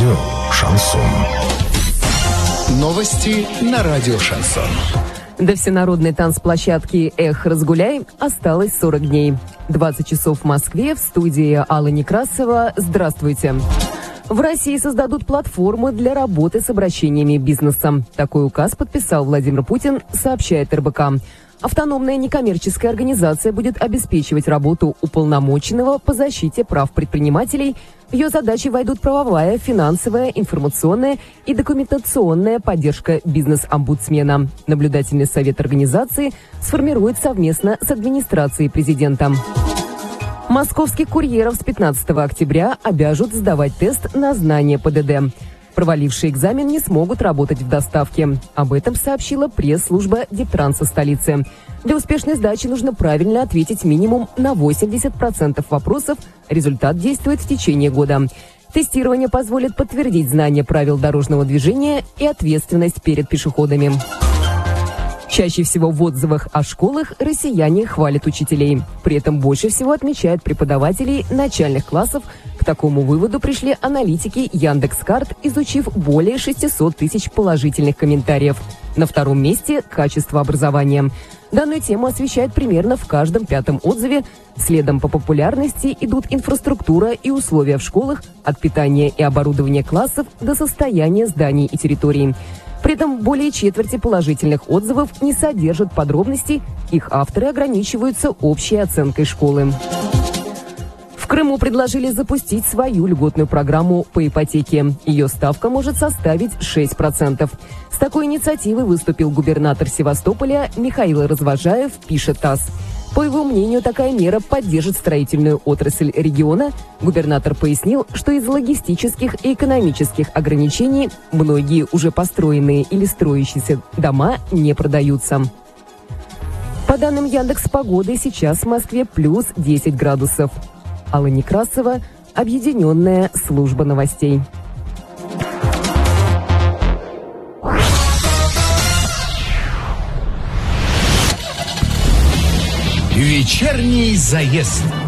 Радио «Шансон». Новости на радио «Шансон». До всенародной танцплощадки «Эх, разгуляй» осталось 40 дней. 20 часов в Москве, в студии Алла Некрасова. Здравствуйте. В России создадут платформу для работы с обращениями бизнеса. Такой указ подписал Владимир Путин, сообщает РБК. Автономная некоммерческая организация будет обеспечивать работу уполномоченного по защите прав предпринимателей. В ее задачи войдут правовая, финансовая, информационная и документационная поддержка бизнес-омбудсмена. Наблюдательный совет организации сформирует совместно с администрацией президента. Московских курьеров с 15 октября обяжут сдавать тест на знание ПДД. Провалившие экзамен не смогут работать в доставке. Об этом сообщила пресс-служба Дептранса столицы. Для успешной сдачи нужно правильно ответить минимум на 80% вопросов. Результат действует в течение года. Тестирование позволит подтвердить знание правил дорожного движения и ответственность перед пешеходами. Чаще всего в отзывах о школах россияне хвалят учителей. При этом больше всего отмечают преподавателей начальных классов. К такому выводу пришли аналитики Яндекс.Карт, изучив более 600 тысяч положительных комментариев. На втором месте – качество образования. Данную тему освещают примерно в каждом пятом отзыве. Следом по популярности идут инфраструктура и условия в школах, от питания и оборудования классов до состояния зданий и территорий. При этом более четверти положительных отзывов не содержат подробностей, их авторы ограничиваются общей оценкой школы. В Крыму предложили запустить свою льготную программу по ипотеке. Ее ставка может составить 6%. С такой инициативой выступил губернатор Севастополя Михаил Развожаев, пишет ТАСС. По его мнению, такая мера поддержит строительную отрасль региона. Губернатор пояснил, что из логистических и экономических ограничений многие уже построенные или строящиеся дома не продаются. По данным Яндекс.Погоды, сейчас в Москве плюс 10 градусов. Алла Некрасова, Объединенная служба новостей. Вечерний заезд.